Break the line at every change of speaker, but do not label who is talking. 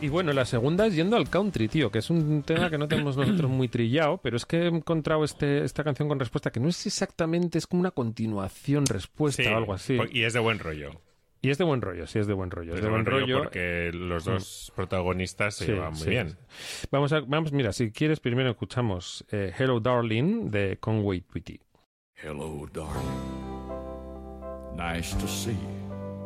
Y bueno, la segunda es Yendo al Country, tío, que es un tema que no tenemos nosotros muy trillado, pero es que he encontrado esta canción con respuesta que no es exactamente, es como una continuación, respuesta o algo así.
Y es de buen rollo.
Y es de buen rollo, sí, es de buen rollo.
Es de buen rollo porque los dos protagonistas se llevan muy bien.
Sí. Vamos, mira, si quieres, primero escuchamos Hello Darling de Conway Twitty.
Hello, darling. Nice to see you.